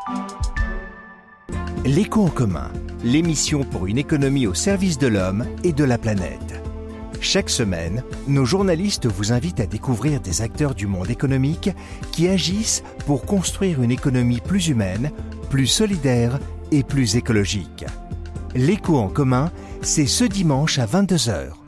L'écho en commun, l'émission pour une économie au service de l'homme et de la planète. Chaque semaine, nos journalistes vous invitent à découvrir des acteurs du monde économique qui agissent pour construire une économie plus humaine, plus solidaire et plus écologique. L'écho en commun, c'est ce dimanche à 22h.